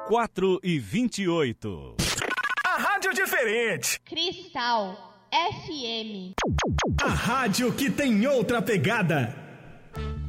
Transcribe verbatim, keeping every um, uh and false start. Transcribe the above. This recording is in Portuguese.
quatro e vinte e oito. A rádio diferente. Cristal F M. A rádio que tem outra pegada.